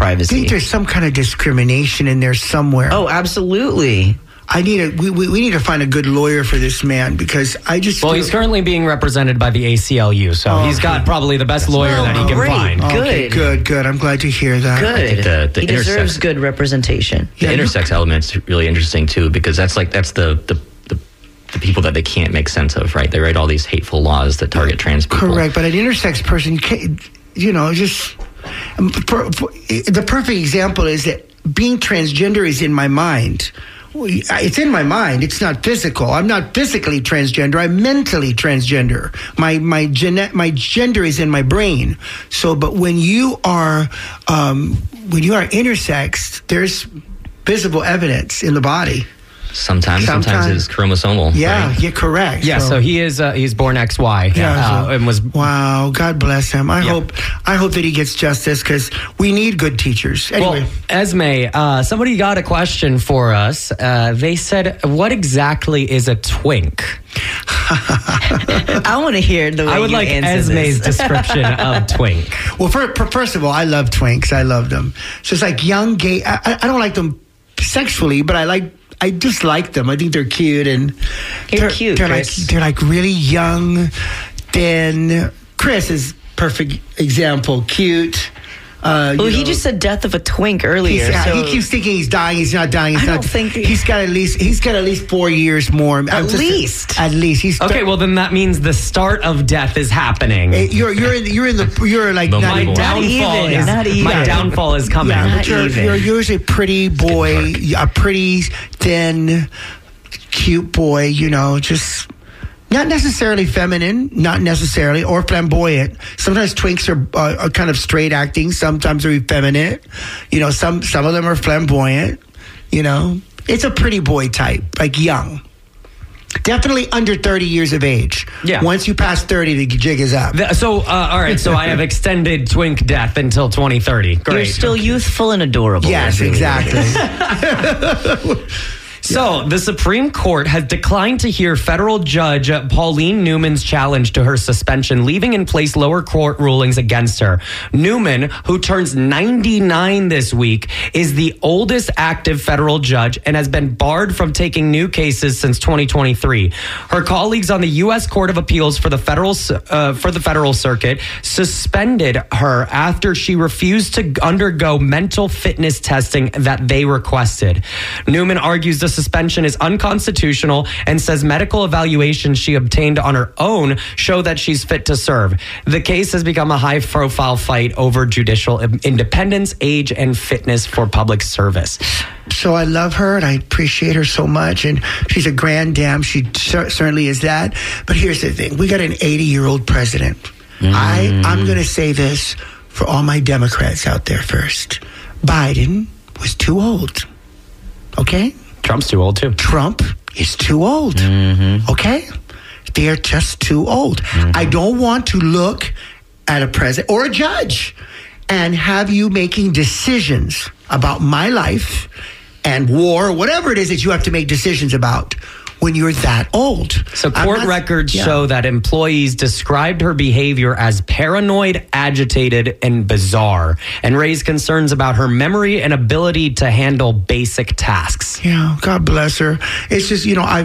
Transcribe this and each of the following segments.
privacy. I think there's some kind of discrimination in there somewhere. Oh, absolutely. We need to find a good lawyer for this man because I just... Well, he's currently being represented by the ACLU, so he's got probably the best lawyer that he can find. Good. I'm glad to hear that. Good. He deserves good representation. The intersex element's really interesting, too, because that's the people that they can't make sense of, right? They write all these hateful laws that target trans people. Correct, but an intersex person, just... the perfect example is that being transgender is in my mind. It's in my mind. It's not physical. I'm not physically transgender. I'm mentally transgender. My gender is in my brain. So, but when you are intersex, there's visible evidence in the body. Sometimes it's chromosomal. Yeah, right? you're correct. Yeah, so he is he's born XY. And was wow. God bless him. I hope that he gets justice because we need good teachers. Anyway, well, Esme, somebody got a question for us. They said, "What exactly is a twink?" I want to hear the way I would you like answer Esme's this. description of twink. Well, first of all, I love twinks. I love them. So it's like young gay. I don't like them sexually, but I just like them. I think they're cute and You're cute, Chris. They're like really young, thin. Chris is perfect example. Cute. He just said death of a twink earlier. He keeps thinking he's dying. He's not dying. I don't think he's got at least 4 years more. At least. He's okay. Well, then that means the start of death is happening. You're like my downfall is coming. Yeah, you're a pretty boy, a pretty thin, cute boy. Just. Not necessarily feminine, not necessarily, or flamboyant. Sometimes twinks are kind of straight acting. Sometimes they're effeminate. Some of them are flamboyant. It's a pretty boy type, like young. Definitely under 30 years of age. Yeah. Once you pass 30, the jig is up. All right. So I have extended twink death until 2030. Great. You're still youthful and adorable. Yes, exactly. So, the Supreme Court has declined to hear federal judge Pauline Newman's challenge to her suspension, leaving in place lower court rulings against her. Newman, who turns 99 this week, is the oldest active federal judge and has been barred from taking new cases since 2023. Her colleagues on the U.S. Court of Appeals for the Federal Circuit suspended her after she refused to undergo mental fitness testing that they requested. Newman argues the suspension is unconstitutional and says medical evaluations she obtained on her own show that she's fit to serve. The case has become a high-profile fight over judicial independence, age, and fitness for public service. So I love her and I appreciate her so much, and she's a grand dame. She certainly is that. But here's the thing. We got an 80-year-old president. I'm going to say this for all my Democrats out there first. Biden was too old. Okay? Trump's too old, too. Trump is too old. Okay? They're just too old. I don't want to look at a president or a judge and have you making decisions about my life and war, or whatever it is that you have to make decisions about when you're that old. So court records show that employees described her behavior as paranoid, agitated, and bizarre, and raised concerns about her memory and ability to handle basic tasks. Yeah, God bless her. It's just,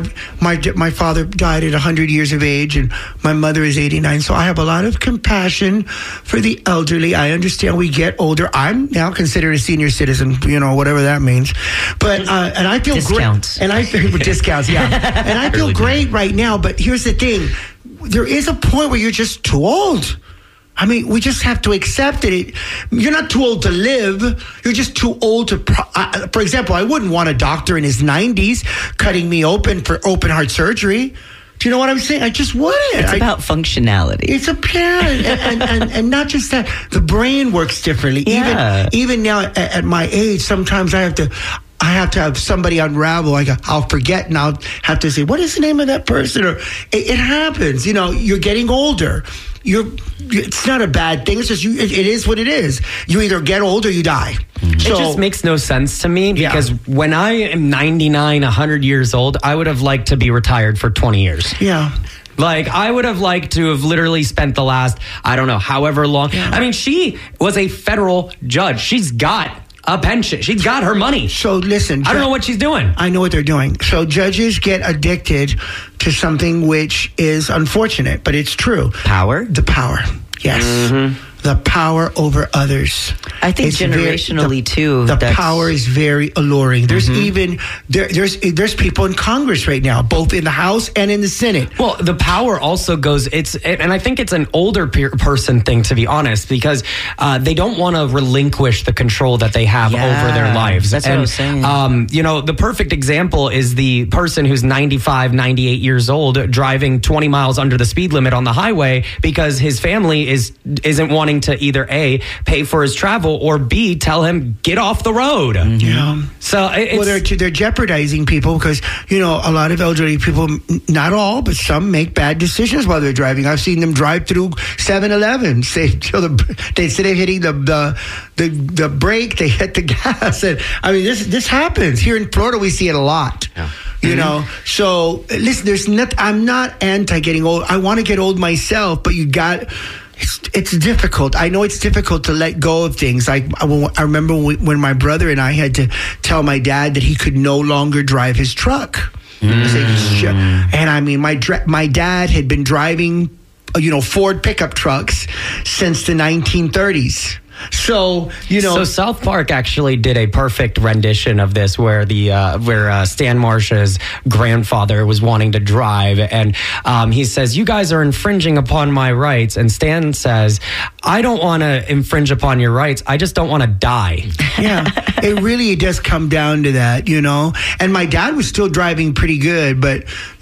my father died at 100 years of age, and my mother is 89, so I have a lot of compassion for the elderly. I understand we get older. I'm now considered a senior citizen, whatever that means. But and I feel discounts. great. And I feel discounts, yeah. And I feel great right now, but here's the thing. There is a point where you're just too old. I mean, we just have to accept it. You're not too old to live. You're just too old to... for example, I wouldn't want a doctor in his 90s cutting me open for open heart surgery. Do you know what I'm saying? I just wouldn't. It's about functionality. It's a parent. and not just that. The brain works differently. Yeah. Even now at my age, sometimes I have to have somebody unravel. I'll forget and I'll have to say, what is the name of that person? Or it happens. You're getting older. It's not a bad thing. It's just it is what it is. You either get old or you die. It just makes no sense to me because when I am 99, 100 years old, I would have liked to be retired for 20 years. Yeah. Like, I would have liked to have literally spent the last, I don't know, however long. Yeah. I mean, she was a federal judge. She's got a pension. She's got her money. So listen, I don't know what she's doing. I know what they're doing. So judges get addicted to something which is unfortunate, but it's true. Power? The power. Yes. Mm-hmm. The power over others. I think It's generationally, too. The that's- power is very alluring. There's even there's people in Congress right now, both in the House and in the Senate. Well, the power also goes, and I think it's an older person thing, to be honest, because they don't want to relinquish the control that they have Yeah, over their lives. that's what I was saying. The perfect example is the person who's 95, 98 years old driving 20 miles under the speed limit on the highway because his family isn't wanting to either A, pay for his travel, or B, tell him, get off the road. Yeah. So it's... Well, they're jeopardizing people because, a lot of elderly people, not all, but some make bad decisions while they're driving. I've seen them drive through 7-Elevens. They instead of hitting the brake, they hit the gas. And I mean, this happens. Here in Florida, we see it a lot. Yeah. So listen, I'm not anti getting old. I want to get old myself, but it's difficult. I know it's difficult to let go of things. I remember when my brother and I had to tell my dad that he could no longer drive his truck. And I mean, my dad had been driving, Ford pickup trucks since the 1930s. So So South Park actually did a perfect rendition of this, where Stan Marsh's grandfather was wanting to drive, and he says, "You guys are infringing upon my rights," and Stan says, "I don't want to infringe upon your rights. I just don't want to die." Yeah, it really does come down to that, And my dad was still driving pretty good, but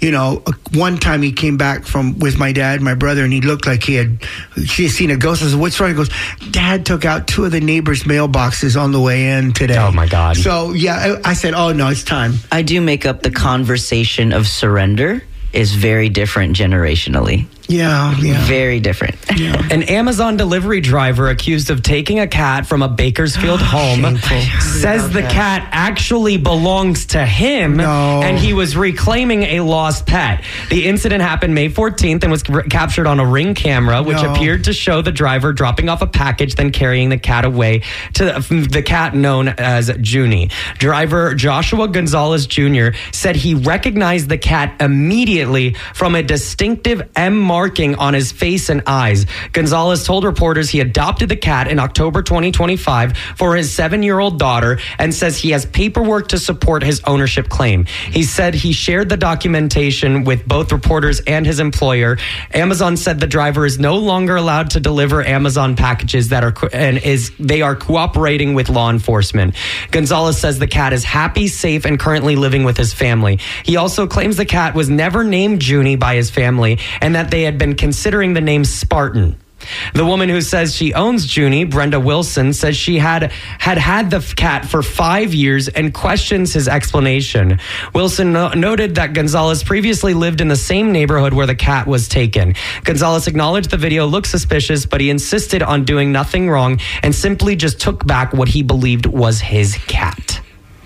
one time he came back with my dad, and my brother, and he looked like he had seen a ghost. I said, "What's wrong?" He goes, "Dad took out 2 of the neighbors' mailboxes on the way in today." Oh my God. So yeah, I said, "Oh no, it's time." I do make up the conversation of surrender is very different generationally. Yeah. Very different. Yeah. An Amazon delivery driver accused of taking a cat from a Bakersfield home Shameful. says the cat actually belongs to him, No. and he was reclaiming a lost pet. The incident happened May 14th and was captured on a Ring camera, which No. appeared to show the driver dropping off a package, then carrying the cat away to the cat known as Junie. Driver Joshua Gonzalez Jr. said he recognized the cat immediately from a distinctive M marking on his face and eyes. Gonzalez told reporters he adopted the cat in October 2025 for his 7-year-old daughter and says he has paperwork to support his ownership claim. He said he shared the documentation with both reporters and his employer. Amazon said the driver is no longer allowed to deliver Amazon packages they are cooperating with law enforcement. Gonzalez says the cat is happy, safe, and currently living with his family. He also claims the cat was never named Junie by his family and that they had been considering the name Spartan. The woman who says she owns Junie, Brenda Wilson, says she had the cat for 5 years and questions his explanation. Wilson noted that Gonzalez previously lived in the same neighborhood where the cat was taken. Gonzalez acknowledged the video looked suspicious, but he insisted on doing nothing wrong and simply just took back what he believed was his cat.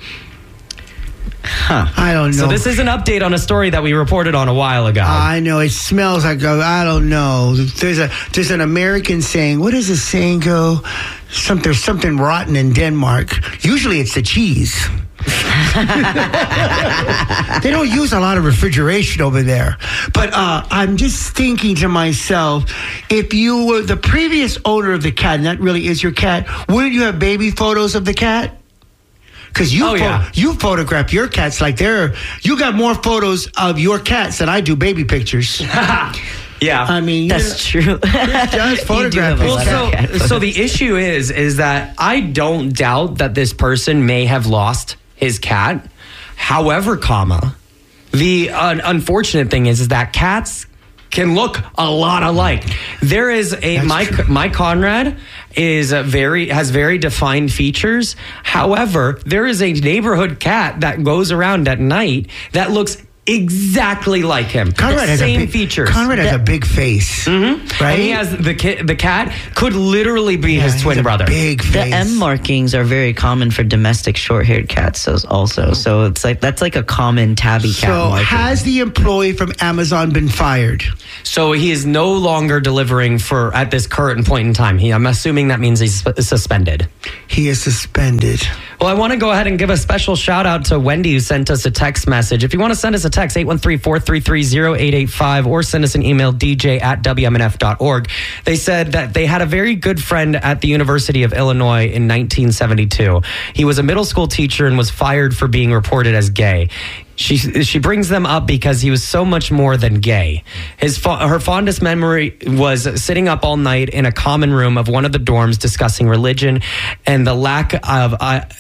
I don't know. So this is an update on a story that we reported on a while ago. I know it smells like I don't know. There's an American saying. What does the saying go? There's something rotten in Denmark. Usually it's the cheese. They don't use a lot of refrigeration over there. But I'm just thinking to myself, if you were the previous owner of the cat, and that really is your cat, wouldn't you have baby photos of the cat? Because you photograph your cats like you got more photos of your cats than I do baby pictures. Yeah, I mean That's true. Just photograph. You do have a lot of cat So the issue is that I don't doubt that this person may have lost his cat. However, the unfortunate thing is that cats can look a lot alike. There is my Conrad has very defined features. However, there is a neighborhood cat that goes around at night that looks exactly like him. Conrad the has same a big, features. Conrad has a big face, right? And he has the cat could literally be Yeah, his he's twin a brother. Big The face. M markings are very common for domestic short-haired cats also. So it's like that's like a common tabby cat So marking. has the employee from Amazon been fired? So he is no longer delivering for at this current point in time. I'm assuming that means he's suspended. He is suspended. Well, I want to go ahead and give a special shout out to Wendy, who sent us a text message. If you want to send us a text, 813-433-0885, or send us an email, dj@wmnf.org. They said that they had a very good friend at the University of Illinois in 1972. He was a middle school teacher and was fired for being reported as gay. She brings them up because he was so much more than gay. Her fondest memory was sitting up all night in a common room of one of the dorms discussing religion and the lack of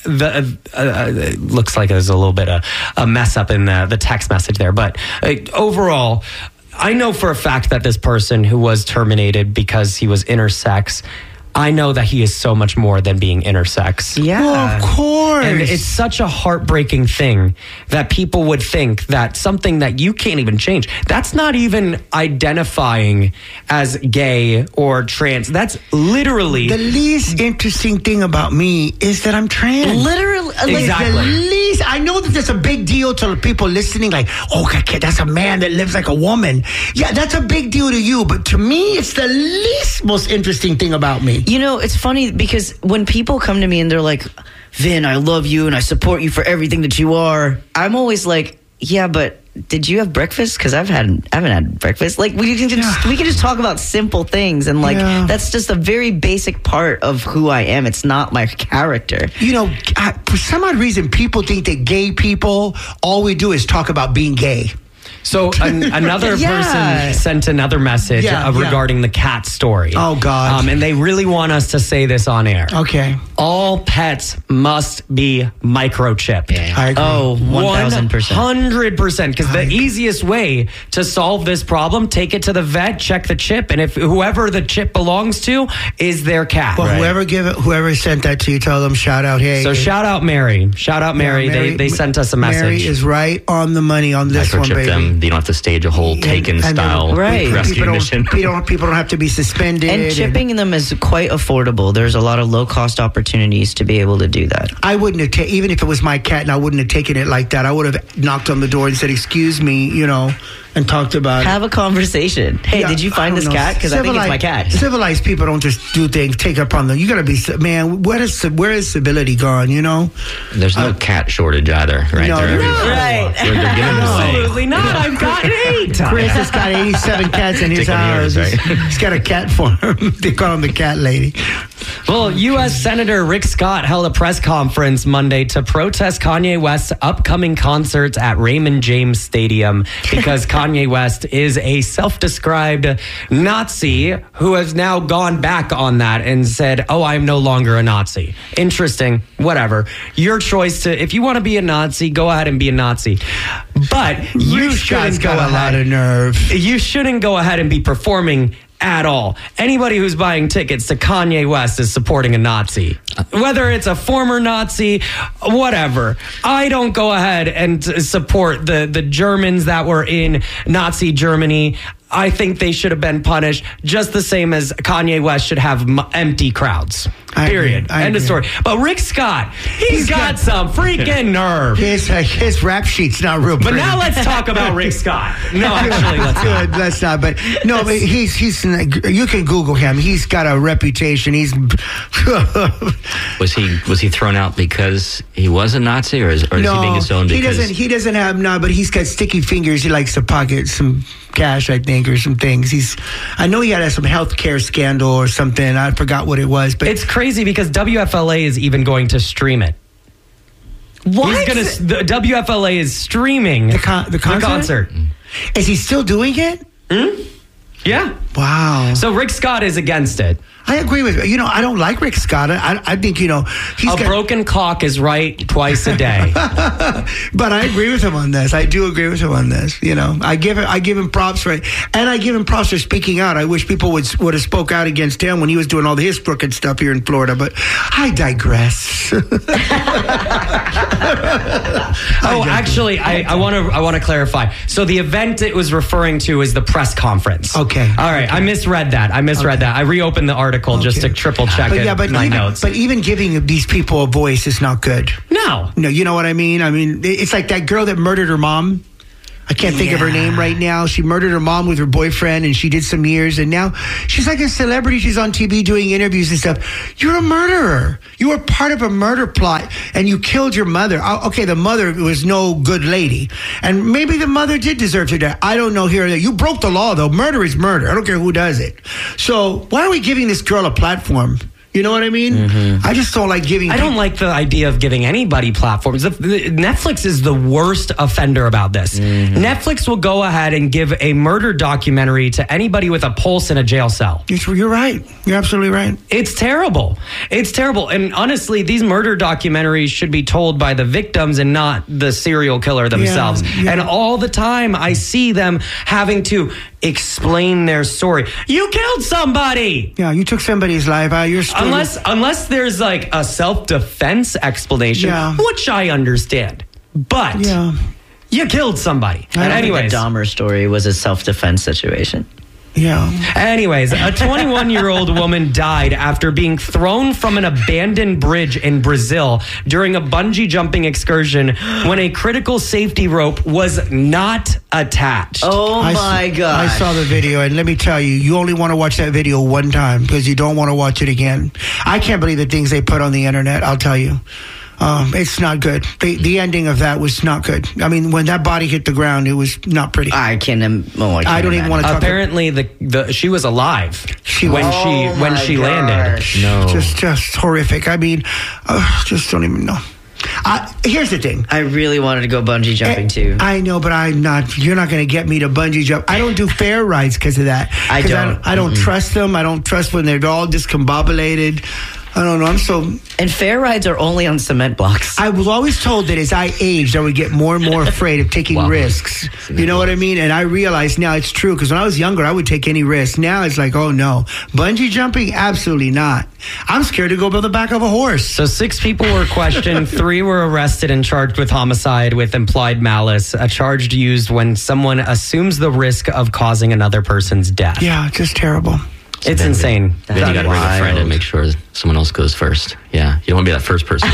looks like there's a little bit of a mess up in the text message there, but overall, I know for a fact that this person who was terminated because he was intersex, I know that he is so much more than being intersex. Yeah. Well, of course. And it's such a heartbreaking thing that people would think that something that you can't even change, that's not even identifying as gay or trans. That's literally the least interesting thing about me is that I'm trans. Literally, Exactly. The least, I know that that's a big deal to people listening, like, oh, that's a man that lives like a woman. Yeah, that's a big deal to you, but to me, it's the least most interesting thing about me. You know, it's funny because when people come to me and they're like, Vin, I love you and I support you for everything that you are, I'm always like, yeah, but did you have breakfast? Because I haven't had breakfast. Like we can just talk about simple things, and like that's just a very basic part of who I am. It's not my character. You know, for some odd reason, people think that gay people, all we do is talk about being gay. So another person sent another message regarding the cat story. Oh, God. And they really want us to say this on air. Okay. All pets must be microchipped. I agree. Oh, 1,000%. 100%. Because the easiest way to solve this problem, take it to the vet, check the chip, and if whoever the chip belongs to is their cat. Well, whoever sent that to you, tell them shout out. Hey. So shout out Mary. Shout out Mary. Yeah, They sent us a message. Mary is right on the money on this one, Microchip baby. them. You don't have to stage a whole Taken-style rescue mission. People don't have to be suspended. And chipping them is quite affordable. There's a lot of low-cost opportunities to be able to do that. I wouldn't have even if it was my cat, and I wouldn't have taken it like that. I would have knocked on the door and said, "Excuse me," and talked about Have a conversation. Hey, did you find this cat? Because I think it's my cat. Civilized people don't just do things, take it upon them. You got to be, man. Where is civility gone? There's no cat shortage either, right? No, They're everywhere. right. They're giving them away. Absolutely not. I've got 8. Chris has got 87 cats in his Tickling house. yours, right? He's got a cat farm. They call him the cat lady. Well, U.S. Senator Rick Scott held a press conference Monday to protest Kanye West's upcoming concerts at Raymond James Stadium because Kanye West is a self-described Nazi who has now gone back on that and said, oh, I'm no longer a Nazi. Interesting. Whatever. Your choice if you want to be a Nazi, go ahead and be a Nazi. But you shouldn't go got a lot of nerve. You shouldn't go ahead and be performing at all. Anybody who's buying tickets to Kanye West is supporting a Nazi. Whether it's a former Nazi, whatever. I don't go ahead and support the Germans that were in Nazi Germany. I think they should have been punished just the same as Kanye West should have empty crowds. Period. End of story. But Rick Scott, he's got some freaking nerve. His rap sheet's not real pretty. But now let's talk about Rick Scott. No, actually, let's Good, not. let's not. But no, but he's you can Google him. He's got a reputation. He's Was he thrown out because he was a Nazi, or is he being disowned because he doesn't have but he's got sticky fingers. He likes to pocket some cash, I think, or some things. I know he had some healthcare scandal or something. I forgot what it was, but It's crazy because WFLA is even going to stream it. What? The WFLA is streaming the concert. Is he still doing it? Yeah. Wow. So Rick Scott is against it. I agree with you. I don't like Rick Scott. I think, he's Broken clock is right twice a day. But I agree with him on this. I do agree with him on this. I give him props for it. And I give him props for speaking out. I wish people would have spoke out against him when he was doing all his crooked stuff here in Florida. But I digress. Actually, I want to clarify. So the event it was referring to is the press conference. Okay. All right. I misread that. I reopened the article just to triple check my notes. But even giving these people a voice is not good. No, you know what I mean? I mean, it's like that girl that murdered her mom. I can't think of her name right now. She murdered her mom with her boyfriend, and she did some years, and now she's like a celebrity. She's on TV doing interviews and stuff. You're a murderer. You were part of a murder plot, and you killed your mother. Okay, the mother was no good lady, and maybe the mother did deserve to die. I don't know here or there. You broke the law, though. Murder is murder. I don't care who does it. So why are we giving this girl a platform? You know what I mean? Mm-hmm. I just don't like giving... I don't like the idea of giving anybody platforms. Netflix is the worst offender about this. Mm-hmm. Netflix will go ahead and give a murder documentary to anybody with a pulse in a jail cell. You're right. You're absolutely right. It's terrible. It's terrible. And honestly, these murder documentaries should be told by the victims and not the serial killer themselves. Yeah. And all the time, I see them having to explain their story. You killed somebody. Yeah, you took somebody's life. Unless there's like a self-defense explanation, which I understand. But you killed somebody. And anyways, the Dahmer story was a self-defense situation. Yeah. Anyways, a 21-year-old woman died after being thrown from an abandoned bridge in Brazil during a bungee jumping excursion when a critical safety rope was not attached. Oh my God. I saw the video, and let me tell you, you only want to watch that video one time because you don't want to watch it again. I can't believe the things they put on the internet, I'll tell you. It's not good. The ending of that was not good. I mean, when that body hit the ground, it was not pretty. I don't even want to talk. Apparently, she was alive when she landed. No, just horrific. I mean, just don't even know. Here's the thing. I really wanted to go bungee jumping too. I know, but I'm not. You're not going to get me to bungee jump. I don't do fair rides because of that. I don't trust them. I don't trust when they're all discombobulated. I don't know. And fair rides are only on cement blocks. I was always told that as I aged, I would get more and more afraid of taking risks. You know what I mean? And I realize now it's true, because when I was younger, I would take any risk. Now it's like, oh no. Bungee jumping? Absolutely not. I'm scared to go by the back of a horse. So 6 people were questioned. 3 were arrested and charged with homicide with implied malice, a charge used when someone assumes the risk of causing another person's death. Yeah, just terrible. It's insane. Then you got to bring a friend and make sure someone else goes first. Yeah, you don't want to be that first person.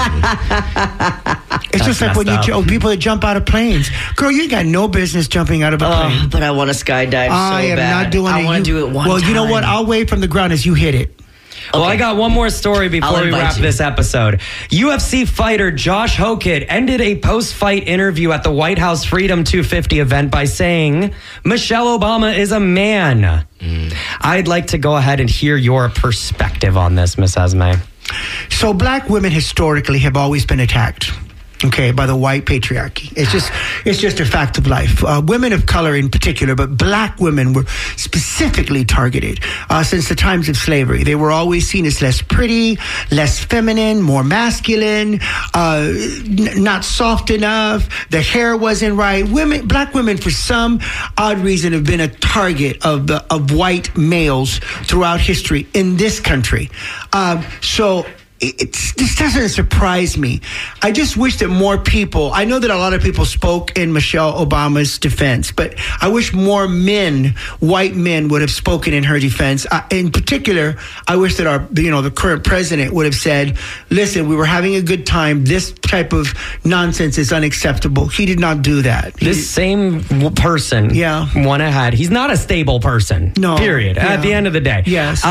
It's just like when people that jump out of planes. Girl, you got no business jumping out of a plane. But I want to skydive so bad. Not doing it. I want to do it one time. Well, you know what? I'll wave from the ground as you hit it. Well, I got one more story before we wrap this episode. UFC fighter Josh Hokit ended a post-fight interview at the White House Freedom 250 event by saying, Michelle Obama is a man. I'd like to go ahead and hear your perspective on this, Miss Esme. So black women historically have always been attacked. Okay, by the white patriarchy. It's just a fact of life. Women of color in particular, but black women were specifically targeted since the times of slavery. They were always seen as less pretty, less feminine, more masculine, not soft enough. The hair wasn't right. Black women, for some odd reason, have been a target of white males throughout history in this country. This doesn't surprise me. I just wish that more people, I know that a lot of people spoke in Michelle Obama's defense, but I wish more white men would have spoken in her defense. In particular, I wish that the current president would have said, listen, we were having a good time. This type of nonsense is unacceptable. He did not do that. This same person went ahead. He's not a stable person. No. Period. Yeah. At the end of the day. Yes.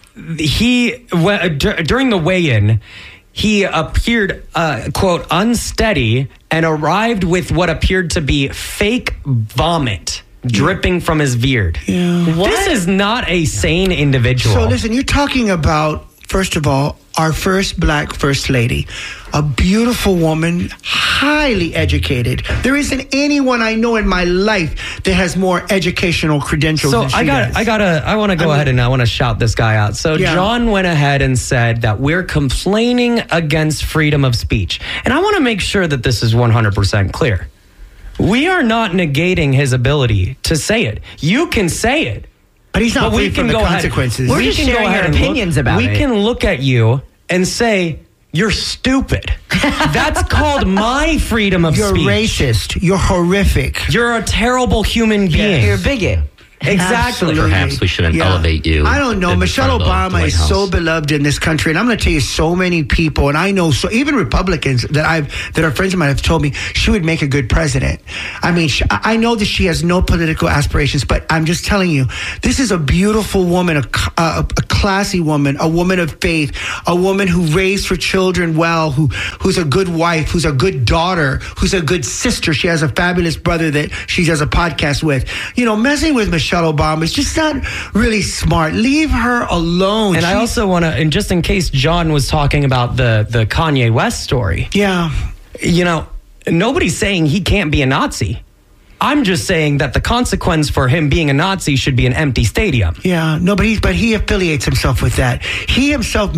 During the weigh-in, he appeared, quote, unsteady and arrived with what appeared to be fake vomit dripping from his beard. Yeah. This is not a sane individual. So listen, you're talking about, first of all, our first black first lady, a beautiful woman, highly educated. There isn't anyone I know in my life that has more educational credentials So than she I does. want to go ahead and I want to shout this guy out. So Yeah. John went ahead and said that we're complaining against freedom of speech. And I want to make sure that this is 100% clear. We are not negating his ability to say it. You can say it. But he's not free from the consequences. We're just sharing our opinions about we it. We can look at you and say, you're stupid. That's called my freedom of You're speech. racist. You're horrific. You're a terrible human being. You're a bigot. Exactly. Absolutely. Perhaps we shouldn't elevate you. I don't know. in Michelle front of the Obama White is House. so beloved in this country, and I'm going to tell you, so many people, and I know, so even Republicans that are friends of mine have told me she would make a good president. I mean, I know that she has no political aspirations, but I'm just telling you, this is a beautiful woman, a classy woman, a woman of faith, a woman who raised her children well, who's a good wife, who's a good daughter, who's a good sister. She has a fabulous brother that she does a podcast with. You know, messing with Michelle Obama is just not really smart. Leave her alone. And I also want to, and just in case John was talking about the Kanye West story, Yeah. you know, nobody's saying he can't be a Nazi. I'm just saying that the consequence for him being a Nazi should be an empty stadium. Yeah, no, but he affiliates himself with that. He himself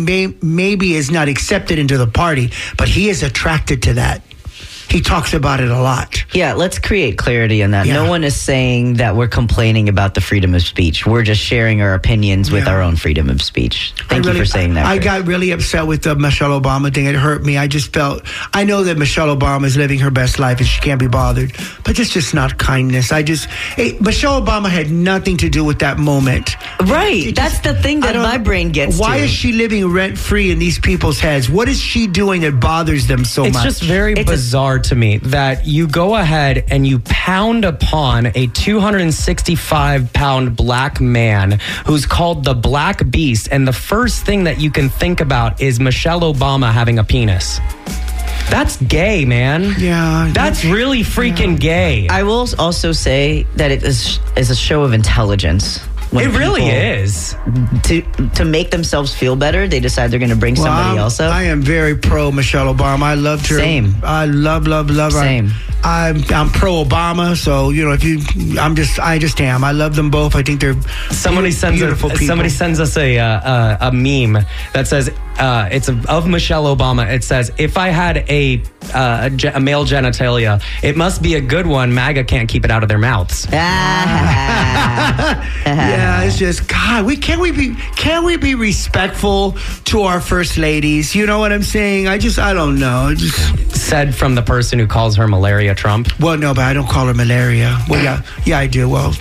maybe is not accepted into the party, but he is attracted to that. He talks about it a lot. Yeah, let's create clarity on that. Yeah. No one is saying that we're complaining about the freedom of speech. We're just sharing our opinions with Yeah. our own freedom of speech. Thank you for saying that. I Chris. got really upset with the Michelle Obama thing. It hurt me. I just felt, I know that Michelle Obama is living her best life and she can't be bothered, but it's just not kindness. Michelle Obama had nothing to do with that moment. Right. It That's just- the thing I that don't- my brain gets Why to. is she living rent free in these people's heads? What is she doing that bothers them so It's much? just very It's a- bizarre to me that you go ahead and you pound upon a 265-pound black man who's called the Black Beast, and the first thing that you can think about is Michelle Obama having a penis. That's gay, man. Yeah. That's really freaking gay. I will also say that it is a show of intelligence. When It really people- is. To make themselves feel better, they decide they're going to bring somebody else up. I am very pro Michelle Obama. I loved her. Same. I love her. Same. I'm pro Obama, so you know I just am. I love them both. I think they're Somebody sends beautiful people. Somebody sends us a meme that says it's of Michelle Obama. It says, "If I had a male genitalia, it must be a good one. MAGA can't keep it out of their mouths." Yeah, it's just God. Can't we be respectful to our first ladies? You know what I'm saying? I don't know. Said from the person who calls her Malaria Trump. Well, no, but I don't call her malaria. Well, yeah, I do. Well,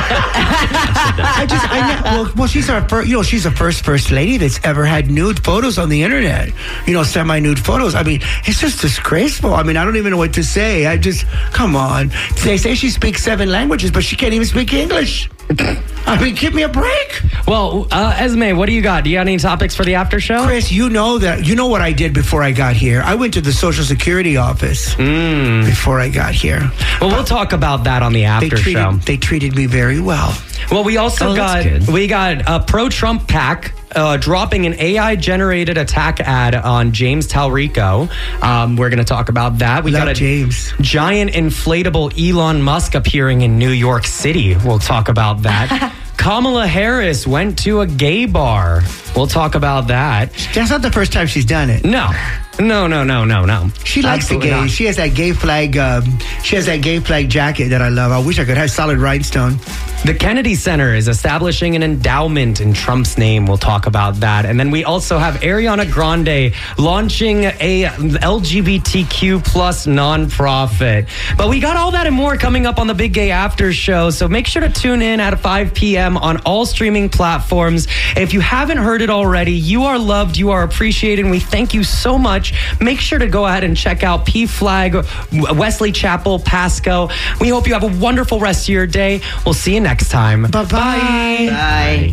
she's our first. You know, she's the first lady that's ever had nude photos on the internet. You know, semi-nude photos. I mean, it's just disgraceful. I mean, I don't even know what to say. Come on. They say she speaks 7 languages, but she can't even speak English. I mean, give me a break. Well, Esme, what do you got? Do you got any topics for the after show? Chris, you know what I did before I got here. I went to the Social Security office before I got here. Well, we'll talk about that on the after show. They treated me very well. Well, we also got a pro-Trump PAC dropping an AI-generated attack ad on James Talrico. We're going to talk about that. We Love got a James. giant inflatable Elon Musk appearing in New York City. We'll talk about that. Kamala Harris went to a gay bar. We'll talk about that. That's not the first time she's done it. No. She likes Absolutely the gays. not. She has that gay flag. She has that gay flag jacket that I love. I wish I could have solid rhinestone. The Kennedy Center is establishing an endowment in Trump's name. We'll talk about that. And then we also have Ariana Grande launching a LGBTQ plus nonprofit. But we got all that and more coming up on the Big Gay After Show. So make sure to tune in at 5 p.m. on all streaming platforms. If you haven't heard it already, you are loved, you are appreciated, and we thank you so much. Make sure to go ahead and check out P-Flag, Wesley Chapel, Pasco. We hope you have a wonderful rest of your day. We'll see you next time. Bye-bye. Bye.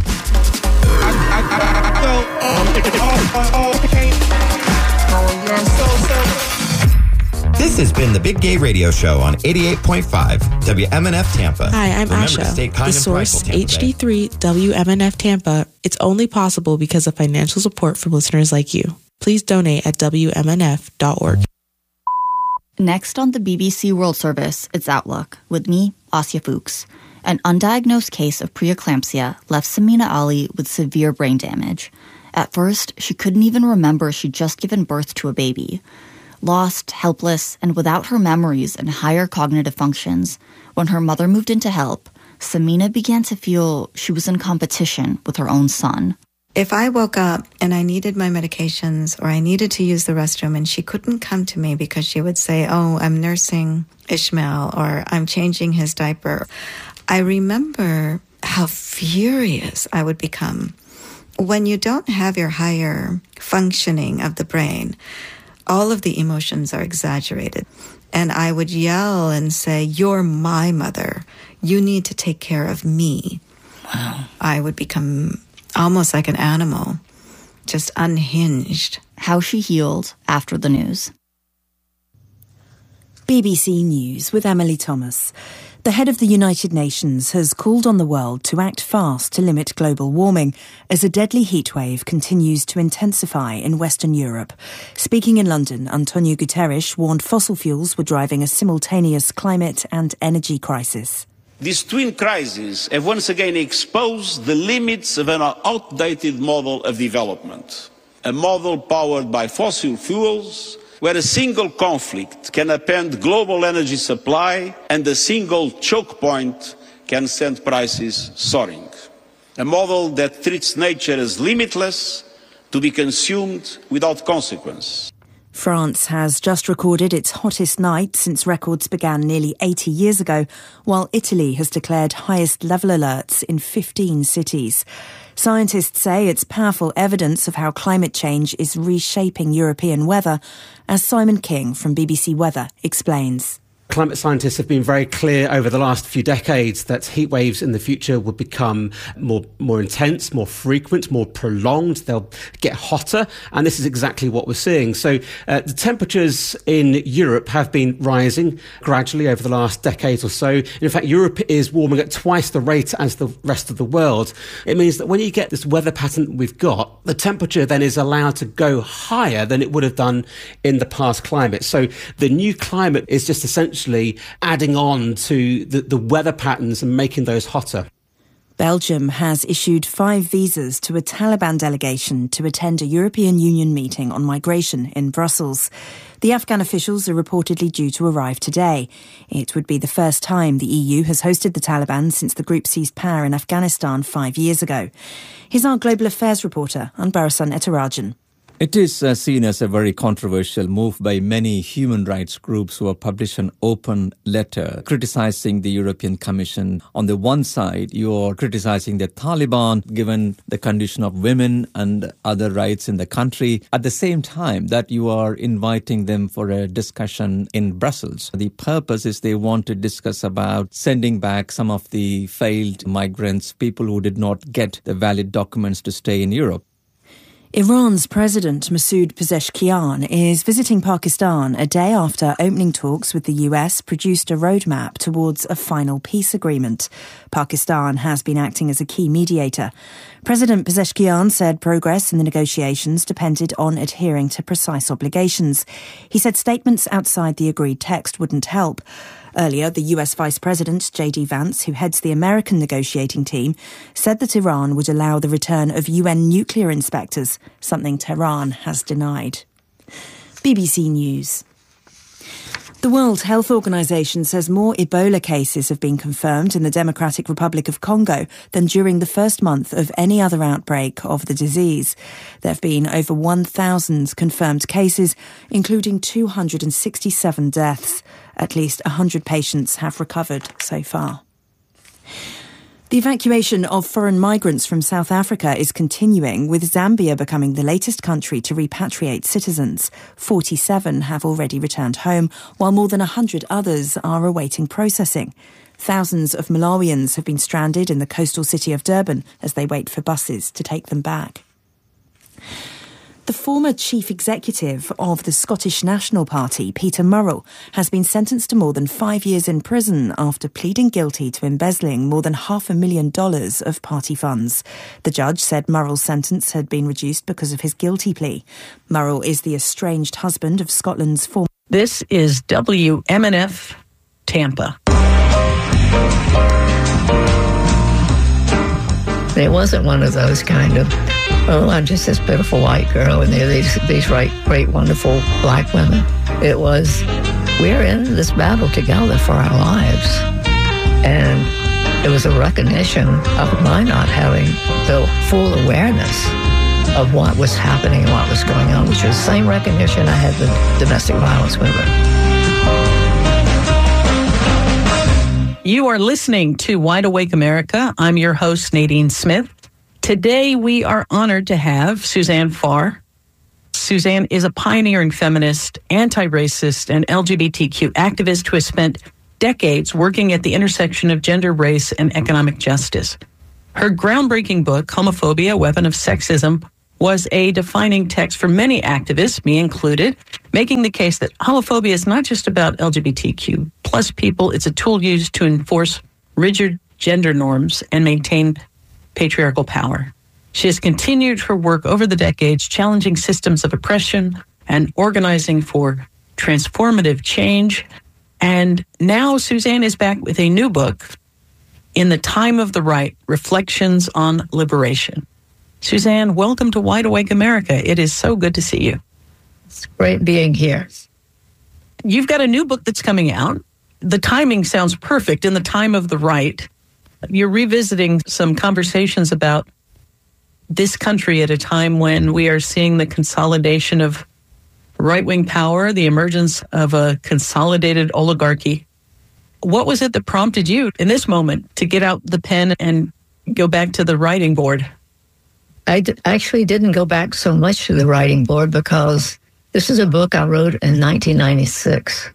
This This has been the Big Gay Radio Show on 88.5 WMNF Tampa. Hi, I'm Remember Asha. to stay kind The and Source prideful, Tampa Bay. HD3 WMNF Tampa. It's only possible because of financial support from listeners like you. Please donate at WMNF.org. Next on the BBC World Service, it's Outlook, with me, Asya Fuchs. An undiagnosed case of preeclampsia left Samina Ali with severe brain damage. At first, she couldn't even remember she'd just given birth to a baby. Lost, helpless, and without her memories and higher cognitive functions, when her mother moved in to help, Samina began to feel she was in competition with her own son. If I woke up and I needed my medications or I needed to use the restroom and she couldn't come to me because she would say, oh, I'm nursing Ishmael or I'm changing his diaper, I remember how furious I would become. When you don't have your higher functioning of the brain, all of the emotions are exaggerated. And I would yell and say, you're my mother. You need to take care of me. Wow. I would become almost like an animal, just unhinged. How she healed after the news. BBC News with Emily Thomas. The head of the United Nations has called on the world to act fast to limit global warming as a deadly heatwave continues to intensify in Western Europe. Speaking in London, Antonio Guterres warned fossil fuels were driving a simultaneous climate and energy crisis. These twin crises have once again exposed the limits of an outdated model of development, a model powered by fossil fuels, where a single conflict can upend global energy supply and a single choke point can send prices soaring. A model that treats nature as limitless, to be consumed without consequence. France has just recorded its hottest night since records began nearly 80 years ago, while Italy has declared highest level alerts in 15 cities. Scientists say it's powerful evidence of how climate change is reshaping European weather, as Simon King from BBC Weather explains. Climate scientists have been very clear over the last few decades that heat waves in the future will become more intense, more frequent, more prolonged. They'll get hotter, and this is exactly what we're seeing. So the temperatures in Europe have been rising gradually over the last decade or so. In fact, Europe is warming at twice the rate as the rest of the world. It means that when you get this weather pattern we've got, the temperature then is allowed to go higher than it would have done in the past climate. So the new climate is just essentially adding on to the weather patterns and making those hotter. Belgium has issued 5 visas to a Taliban delegation to attend a European Union meeting on migration in Brussels. The Afghan officials are reportedly due to arrive today. It would be the first time the EU has hosted the Taliban since the group seized power in Afghanistan 5 years ago. Here's our global affairs reporter, Anbarasan Etarajan. It is seen as a very controversial move by many human rights groups who have published an open letter criticizing the European Commission. On the one side, you are criticizing the Taliban, given the condition of women and other rights in the country. At the same time, that you are inviting them for a discussion in Brussels. The purpose is they want to discuss about sending back some of the failed migrants, people who did not get the valid documents to stay in Europe. Iran's President Masoud Pezeshkian is visiting Pakistan a day after opening talks with the US produced a roadmap towards a final peace agreement. Pakistan has been acting as a key mediator. President Pezeshkian said progress in the negotiations depended on adhering to precise obligations. He said statements outside the agreed text wouldn't help. Earlier, the US Vice President, J.D. Vance, who heads the American negotiating team, said that Iran would allow the return of UN nuclear inspectors, something Tehran has denied. BBC News. The World Health Organization says more Ebola cases have been confirmed in the Democratic Republic of Congo than during the first month of any other outbreak of the disease. There have been over 1,000 confirmed cases, including 267 deaths. At least 100 patients have recovered so far. The evacuation of foreign migrants from South Africa is continuing, with Zambia becoming the latest country to repatriate citizens. 47 have already returned home, while more than 100 others are awaiting processing. Thousands of Malawians have been stranded in the coastal city of Durban as they wait for buses to take them back. The former chief executive of the Scottish National Party, Peter Murrell, has been sentenced to more than 5 years in prison after pleading guilty to embezzling more than $500,000 of party funds. The judge said Murrell's sentence had been reduced because of his guilty plea. Murrell is the estranged husband of Scotland's former... This is WMNF Tampa. It wasn't one of those kind of, oh, I'm just this beautiful white girl and there are these great, wonderful black women. It was, we're in this battle together for our lives. And it was a recognition of my not having the full awareness of what was happening and what was going on, which was the same recognition I had with domestic violence women. You are listening to Wide Awake America. I'm your host, Nadine Smith. Today, we are honored to have Suzanne Farr. Suzanne is a pioneering feminist, anti-racist, and LGBTQ activist who has spent decades working at the intersection of gender, race, and economic justice. Her groundbreaking book, Homophobia, A Weapon of Sexism, was a defining text for many activists, me included, making the case that homophobia is not just about LGBTQ plus people. It's a tool used to enforce rigid gender norms and maintain patriarchal power. She has continued her work over the decades, challenging systems of oppression and organizing for transformative change. And now Suzanne is back with a new book, In the Time of the Right, Reflections on Liberation. Suzanne, welcome to Wide Awake America. It is so good to see you. It's great being here. You've got a new book that's coming out. The timing sounds perfect, In the Time of the Right. You're revisiting some conversations about this country at a time when we are seeing the consolidation of right-wing power, the emergence of a consolidated oligarchy. What was it that prompted you in this moment to get out the pen and go back to the writing board? I actually didn't go back so much to the writing board because this is a book I wrote in 1996.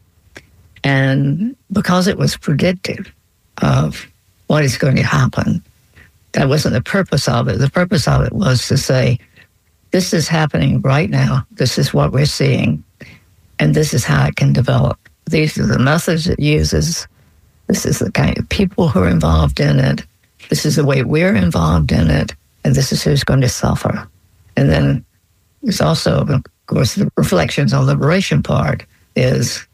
And because it was predictive of what is going to happen, that wasn't the purpose of it. The purpose of it was to say, this is happening right now. This is what we're seeing. And this is how it can develop. These are the methods it uses. This is the kind of people who are involved in it. This is the way we're involved in it. And this is who's going to suffer. And then there's also, of course, the reflections on liberation part is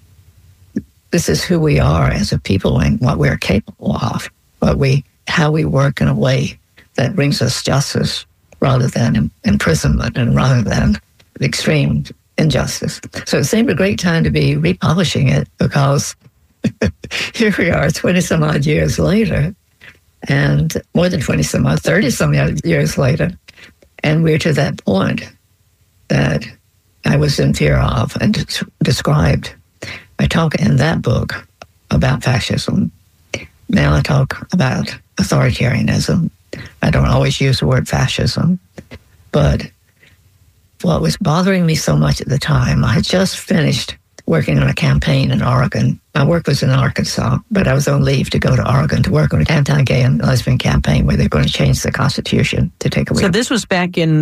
this is who we are as a people and what we're capable of, how we work in a way that brings us justice rather than imprisonment and rather than extreme injustice. So it seemed a great time to be republishing it because here we are 20-some odd years later, and more than 20-some odd, 30-some years later, and we're to that point that I was in fear of and described. I talk in that book about fascism. Now I talk about authoritarianism. I don't always use the word fascism, but what was bothering me so much at the time, I had just finished working on a campaign in Oregon. My work was in Arkansas, but I was on leave to go to Oregon to work on an anti-gay and lesbian campaign where they're going to change the Constitution to take away. So this was back in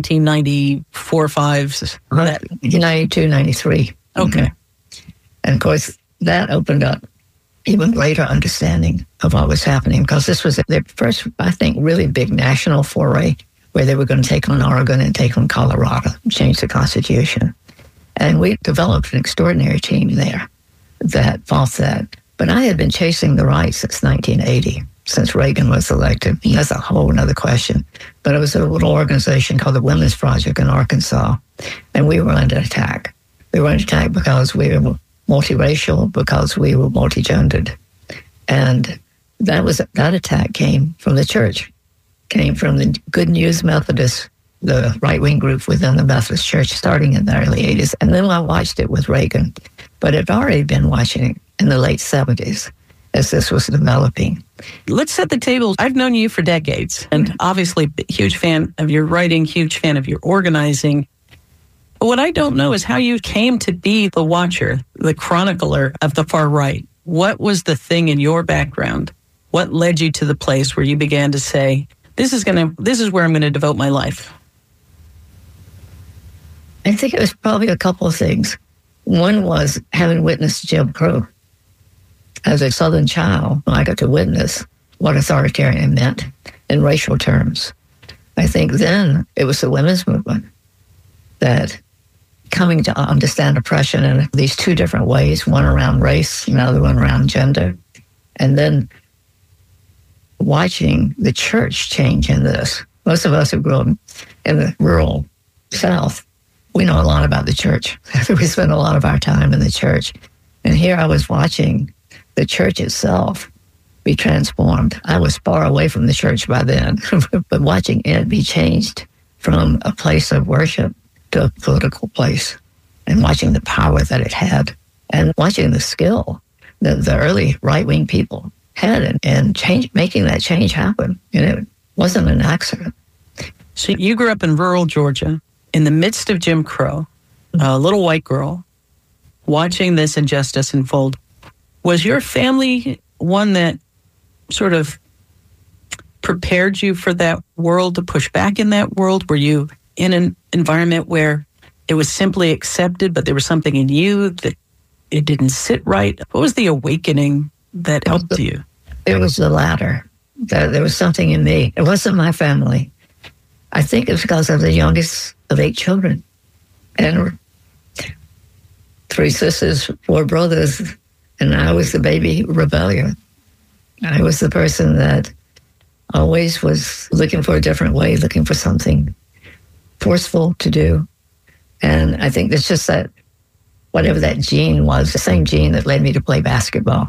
1994, 5? 92, 93. Okay. Mm-hmm. And of course, that opened up even greater understanding of what was happening because this was their first, I think, really big national foray where they were going to take on Oregon and take on Colorado, change the Constitution. And we developed an extraordinary team there that fought that. But I had been chasing the right since 1980, since Reagan was elected. That's a whole other question. But it was a little organization called the Women's Project in Arkansas, and we were under attack. We were under attack because we were multiracial, because we were multigendered. And that attack came from the church, came from the Good News Methodists, the right-wing group within the Methodist Church starting in the early 80s. And then I watched it with Reagan. But I'd already been watching it in the late 70s as this was developing. Let's set the table. I've known you for decades, and obviously huge fan of your writing, huge fan of your organizing. But what I don't know is how you came to be the watcher, the chronicler of the far right. What was the thing in your background? What led you to the place where you began to say, this is where I'm going to devote my life? I think it was probably a couple of things. One was having witnessed Jim Crow. As a Southern child, I got to witness what authoritarian meant in racial terms. I think then it was the women's movement that coming to understand oppression in these two different ways, one around race, another one around gender, and then watching the church change in this. Most of us who grew up in the rural South, we know a lot about the church. We spend a lot of our time in the church. And here I was watching the church itself be transformed. I was far away from the church by then, but watching it be changed from a place of worship to a political place, and watching the power that it had, and watching the skill that the early right-wing people had in making that change happen. And it wasn't an accident. So you grew up in rural Georgia in the midst of Jim Crow, a little white girl, watching this injustice unfold. Was your family one that sort of prepared you for that world, to push back in that world? Were you in an environment where it was simply accepted, but there was something in you that it didn't sit right? What was the awakening that helped you? It was the latter. There was something in me. It wasn't my family. I think it's because I was the youngest of 8 children, and 3 sisters, 4 brothers, and I was the baby rebellion. I was the person that always was looking for a different way, looking for something forceful to do. And I think it's just that whatever that gene was, the same gene that led me to play basketball.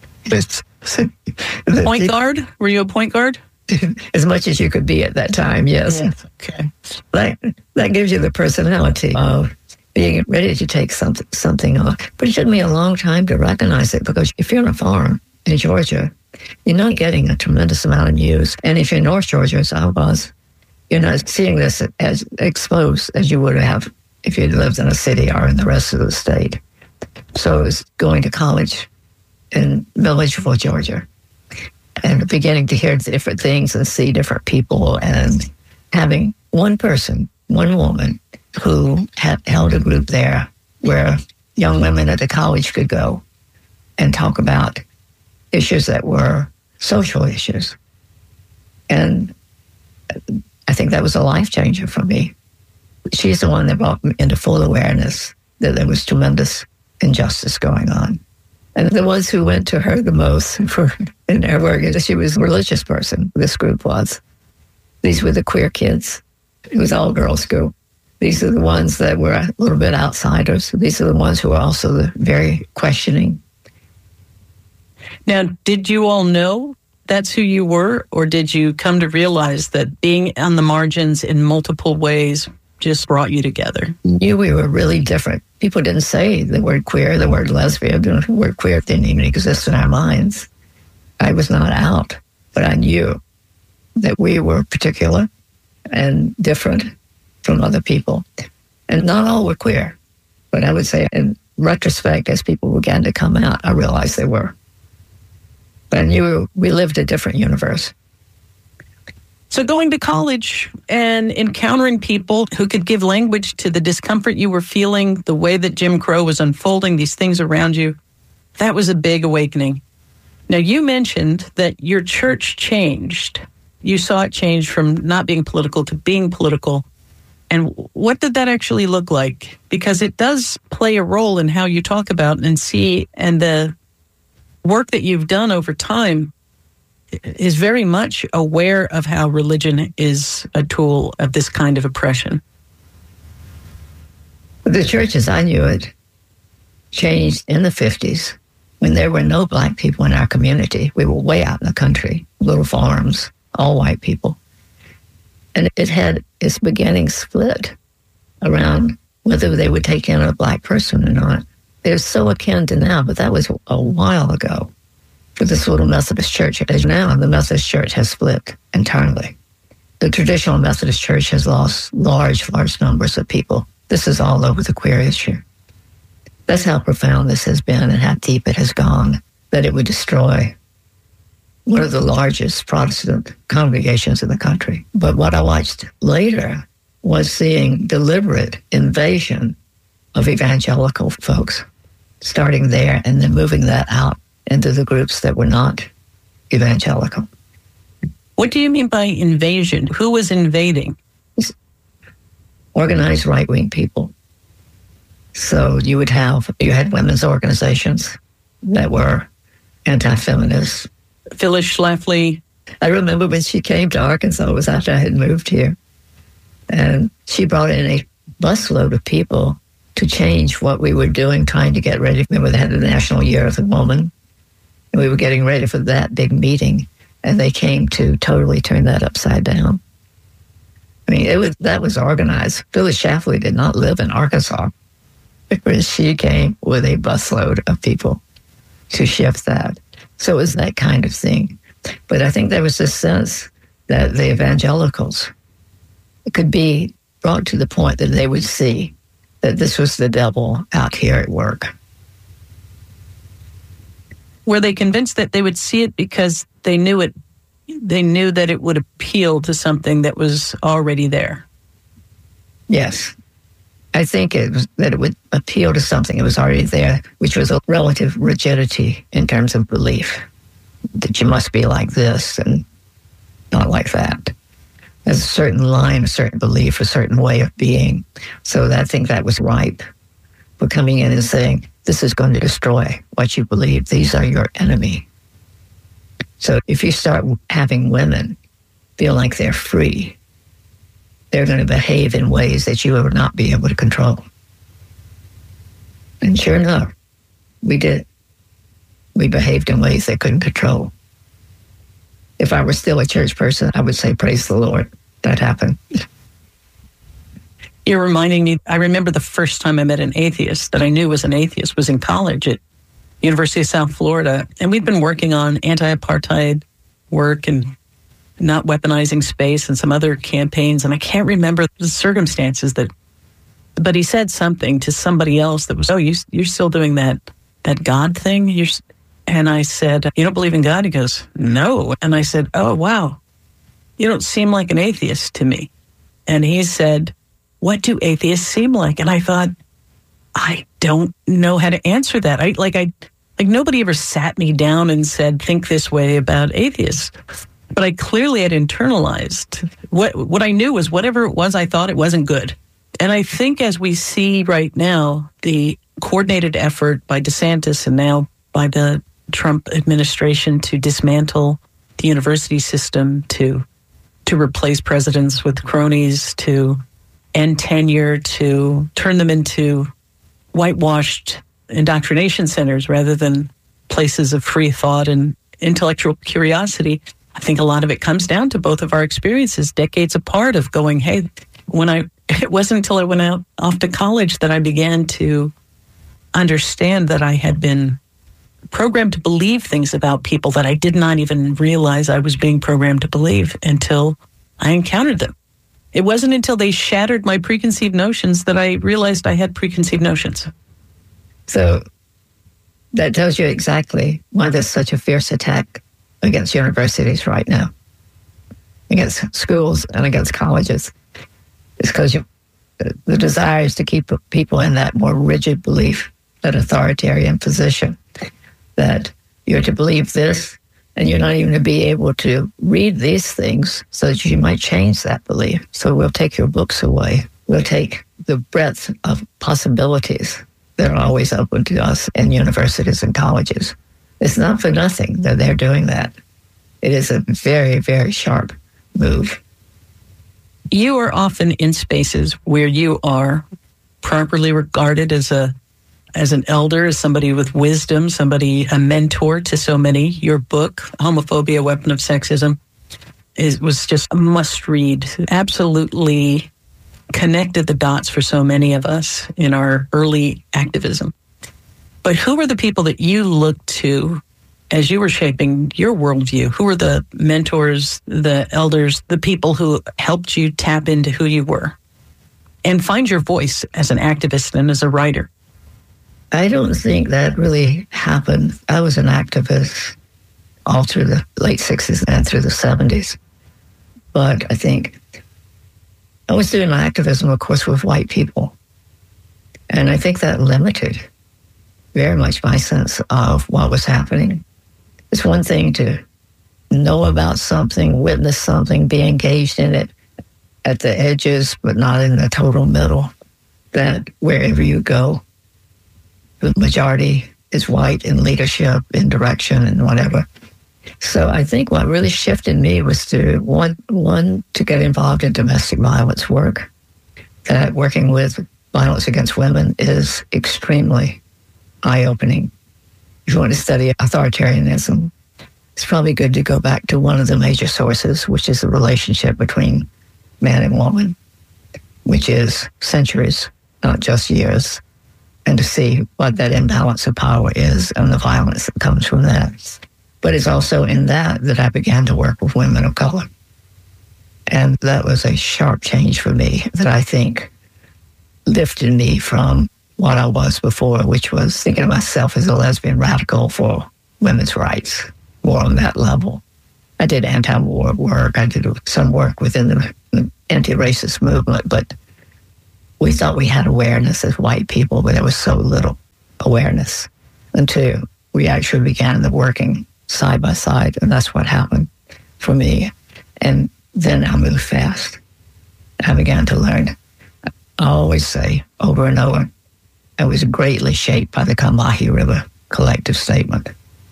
Point guard? Were you a point guard? As much as you could be at that time, yes. Okay. That gives you the personality of being ready to take something on. But it took me a long time to recognize it, because if you're on a farm in Georgia, you're not getting a tremendous amount of news. And if you're in North Georgia, as I was, you're not seeing this as exposed as you would have if you lived in a city or in the rest of the state. So it was going to college in Milledgeville, Georgia, and beginning to hear different things and see different people, and having one person, one woman, who had held a group there where young women at the college could go and talk about issues that were social issues. And I think that was a life changer for me. She's the one that brought me into full awareness that there was tremendous injustice going on. And the ones who went to her the most in their work, she was a religious person, this group was. These were the queer kids. It was all girls school. These are the ones that were a little bit outsiders. These are the ones who were also very questioning. Now, did you all know that's who you were, or did you come to realize that being on the margins in multiple ways just brought you together? Knew we were really different. People didn't say the word queer, the word lesbian, the word queer didn't even exist in our minds. I was not out, but I knew that we were particular and different from other people. And not all were queer, but I would say in retrospect, as people began to come out, I realized they were. But I knew we lived a different universe. So going to college and encountering people who could give language to the discomfort you were feeling, the way that Jim Crow was unfolding these things around you, that was a big awakening. Now, you mentioned that your church changed. You saw it change from not being political to being political. And what did that actually look like? Because it does play a role in how you talk about and see, and the work that you've done over time is very much aware of how religion is a tool of this kind of oppression. The church, as I knew it, changed in the 50s when there were no black people in our community. We were way out in the country, little farms, all white people. And it had its beginning split around whether they would take in a black person or not. They're so akin to now, but that was a while ago for this little Methodist church. As now, the Methodist church has split entirely. The traditional Methodist church has lost large numbers of people. This is all over the queer issue. That's how profound this has been and how deep it has gone, that it would destroy one of the largest Protestant congregations in the country. But what I watched later was seeing deliberate invasion of evangelical folks, starting there and then moving that out into the groups that were not evangelical. What do you mean by invasion? Who was invading? Organized right-wing people. So you had women's organizations that were anti-feminist. Phyllis Schlafly. I remember when she came to Arkansas, it was after I had moved here, and she brought in a busload of people to change what we were doing, trying to get ready. Remember, they had the National Year of the Woman, and we were getting ready for that big meeting, and they came to totally turn that upside down. I mean, that was organized. Phyllis Schlafly did not live in Arkansas, because she came with a busload of people to shift that. So it was that kind of thing. But I think there was this sense that the evangelicals could be brought to the point that they would see that this was the devil out here at work. Were they convinced that they would see it because they knew it? They knew that it would appeal to something that was already there. Yes. I think that it would appeal to something that was already there, which was a relative rigidity in terms of belief, that you must be like this and not like that. There's a certain line, a certain belief, a certain way of being. So I think that was ripe for coming in and saying, this is going to destroy what you believe. These are your enemy. So if you start having women feel like they're free, they're going to behave in ways that you will not be able to control. And sure enough, we did. We behaved in ways they couldn't control. If I were still a church person, I would say, praise the Lord, that happened. You're reminding me, I remember the first time I met an atheist that I knew was an atheist was in college at University of South Florida. And we'd been working on anti-apartheid work and not weaponizing space and some other campaigns. And I can't remember the circumstances but he said something to somebody else that was, oh, you're still doing that God thing? And I said, you don't believe in God? He goes, no. And I said, oh, wow. You don't seem like an atheist to me. And he said, what do atheists seem like? And I thought, I don't know how to answer that. Nobody ever sat me down and said, think this way about atheists. But I clearly had internalized what I knew was whatever it was I thought, it wasn't good. And I think as we see right now, the coordinated effort by DeSantis and now by the Trump administration to dismantle the university system, to replace presidents with cronies, to end tenure, to turn them into whitewashed indoctrination centers rather than places of free thought and intellectual curiosity. I think a lot of it comes down to both of our experiences, decades apart, of going, hey, it wasn't until I went off to college that I began to understand that I had been programmed to believe things about people that I did not even realize I was being programmed to believe until I encountered them. It wasn't until they shattered my preconceived notions that I realized I had preconceived notions. So that tells you exactly why there's such a fierce attack against universities right now, against schools and against colleges. It's because the desire is to keep people in that more rigid belief, that authoritarian position, that you're to believe this, and you're not even to be able to read these things so that you might change that belief. So we'll take your books away. We'll take the breadth of possibilities that are always open to us in universities and colleges. It's not for nothing that they're doing that. It is a very, very sharp move. You are often in spaces where you are properly regarded as an elder, as somebody with wisdom, a mentor to so many. Your book, Homophobia, Weapon of Sexism, was just a must-read. Absolutely connected the dots for so many of us in our early activism. But who were the people that you looked to as you were shaping your worldview? Who were the mentors, the elders, the people who helped you tap into who you were and find your voice as an activist and as a writer? I don't think that really happened. I was an activist all through the late 60s and through the 70s. But I think I was doing activism, of course, with white people. And I think that limited very much my sense of what was happening. It's one thing to know about something, witness something, be engaged in it at the edges, but not in the total middle. That wherever you go, the majority is white in leadership, in direction, and whatever. So I think what really shifted me was to, one, to get involved in domestic violence work. That working with violence against women is extremely eye-opening. If you want to study authoritarianism, it's probably good to go back to one of the major sources, which is the relationship between man and woman, which is centuries, not just years, and to see what that imbalance of power is and the violence that comes from that. But it's also in that I began to work with women of color. And that was a sharp change for me that I think lifted me from what I was before, which was thinking of myself as a lesbian radical for women's rights, more on that level. I did anti-war work. I did some work within the anti-racist movement, but we thought we had awareness as white people, but there was so little awareness until we actually began the working side by side, and that's what happened for me. And then I moved fast. I began to learn. I always say over and over, I was greatly shaped by the Combahee River collective statement.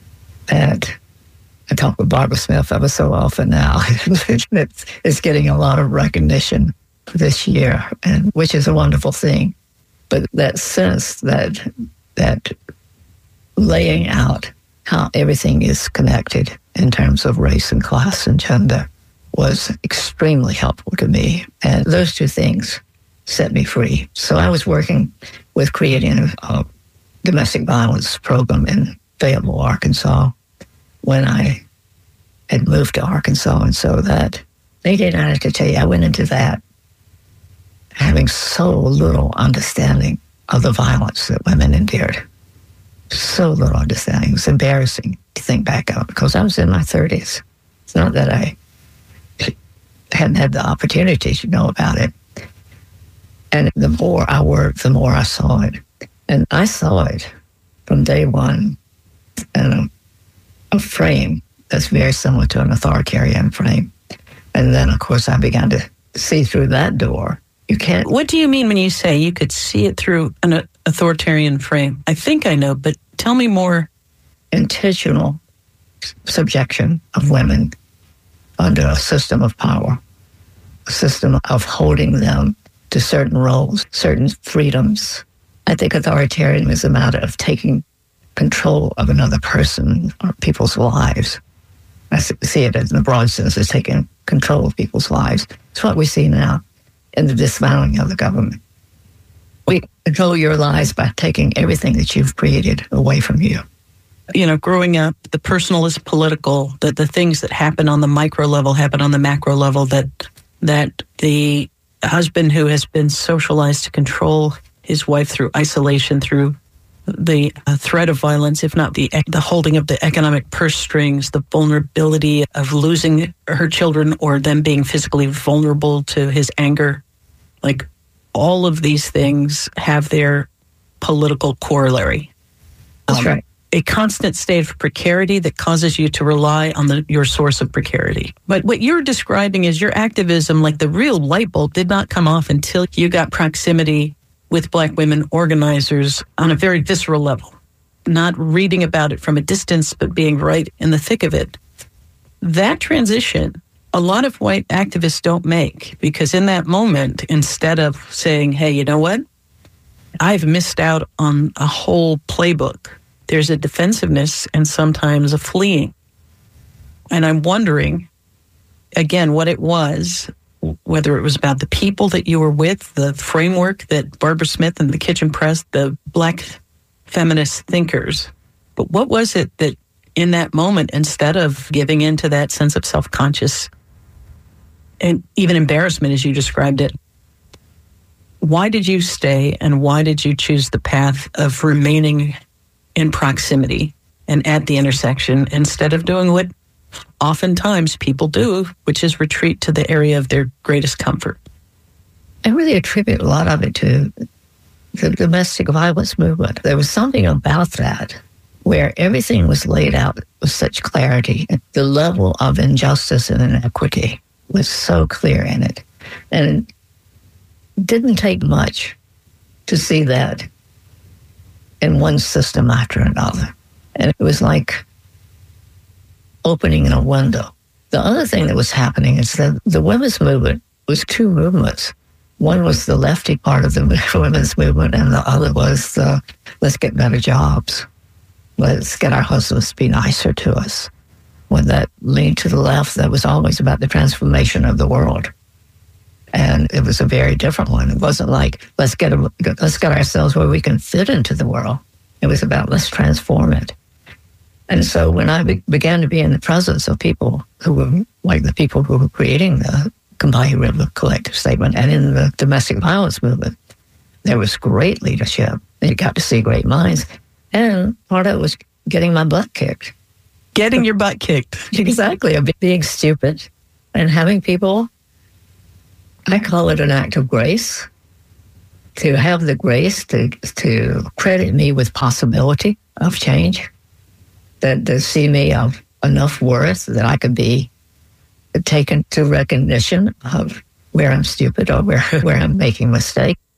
And I talk with Barbara Smith ever so often now. It's getting a lot of recognition this year, and which is a wonderful thing. But that sense that laying out how everything is connected in terms of race and class and gender was extremely helpful to me. And those two things set me free. So I was working with creating a domestic violence program in Fayetteville, Arkansas, when I had moved to Arkansas. And so that, I have to tell you, I went into that having so little understanding of the violence that women endured. So little understanding. It's embarrassing to think back of because I was in my 30s. It's not that I hadn't had the opportunity to know about it. And the more I worked, the more I saw it. And I saw it from day one in a frame that's very similar to an authoritarian frame. And then, of course, I began to see through that door. You can't. What do you mean when you say you could see it through an authoritarian frame? I think I know, but tell me more. Intentional subjection of women under a system of power, a system of holding them to certain roles, certain freedoms. I think authoritarian is a matter of taking control of another person or people's lives. I see it in the broad sense as taking control of people's lives. It's what we see now in the dismantling of the government. We control your lives by taking everything that you've created away from you. You know, growing up, the personal is political, that the things that happen on the micro level happen on the macro level, that the husband who has been socialized to control his wife through isolation, through the threat of violence, if not the holding of the economic purse strings, the vulnerability of losing her children or them being physically vulnerable to his anger. Like all of these things have their political corollary. That's right. A constant state of precarity that causes you to rely on your source of precarity. But what you're describing is your activism, like the real light bulb did not come off until you got proximity with Black women organizers on a very visceral level, not reading about it from a distance, but being right in the thick of it. That transition, a lot of white activists don't make, because in that moment, instead of saying, hey, you know what? I've missed out on a whole playbook. There's a defensiveness and sometimes a fleeing. And I'm wondering, again, what it was, whether it was about the people that you were with, the framework that Barbara Smith and the Kitchen Press, the Black feminist thinkers. But what was it that in that moment, instead of giving into that sense of self-conscious and even embarrassment, as you described it, why did you stay and why did you choose the path of remaining in proximity and at the intersection instead of doing what oftentimes people do, which is retreat to the area of their greatest comfort? I really attribute a lot of it to the domestic violence movement. There was something about that where everything was laid out with such clarity. The level of injustice and inequity was so clear in it. And it didn't take much to see that in one system after another. And it was like opening a window. The other thing that was happening is that the women's movement was two movements. One was the lefty part of the women's movement, and the other was the let's get better jobs. Let's get our husbands to be nicer to us. When that leaned to the left, that was always about the transformation of the world. And it was a very different one. It wasn't like, let's get ourselves where we can fit into the world. It was about, let's transform it. And so when I began to be in the presence of people who were like the people who were creating the Combahee River Collective Statement and in the domestic violence movement, there was great leadership. You got to see great minds. And part of it was getting my butt kicked. Getting your butt kicked. Exactly. Of being stupid and having people, I call it an act of grace, to have the grace to credit me with possibility of change, that to see me of enough worth that I could be taken to recognition of where I'm stupid or where I'm making mistakes.